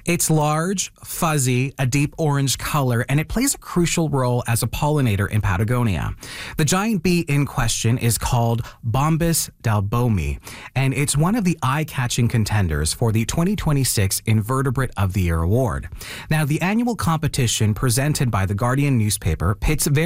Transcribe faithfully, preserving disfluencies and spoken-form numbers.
It's large, fuzzy, a deep orange color, and it plays a crucial role as a pollinator in Patagonia. The giant bee in question is called Bombus dalbomi, and it's one of the eye-catching contenders for the twenty twenty-six Invertebrate of the Year award. Now, the annual competition presented by the Guardian newspaper pits